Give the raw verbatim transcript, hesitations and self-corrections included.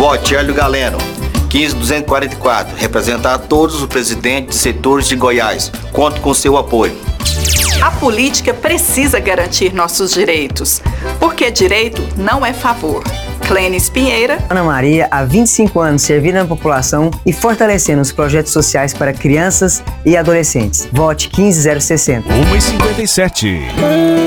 Vote Hélio Galeno, quinze mil duzentos e quarenta e quatro, representar todos os presidentes de setores de Goiás. Conto com seu apoio. A política precisa garantir nossos direitos, porque direito não é favor. Clênis Pinheira. Ana Maria, há vinte e cinco anos servindo a população e fortalecendo os projetos sociais para crianças e adolescentes. Vote quinze mil sessenta. uma e cinquenta e sete.